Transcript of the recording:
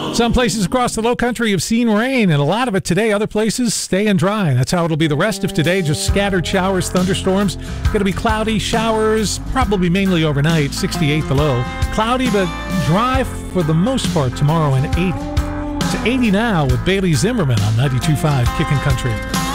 Some places across the low country have seen rain, and a lot of it today. Other places staying dry. That's how it'll be the rest of today. Just scattered showers, thunderstorms. Going to be cloudy showers, probably mainly overnight, 68 the low. Cloudy but dry for the most part tomorrow, and 80. It's 80 now with Bailey Zimmerman on 92.5 Kickin' Country.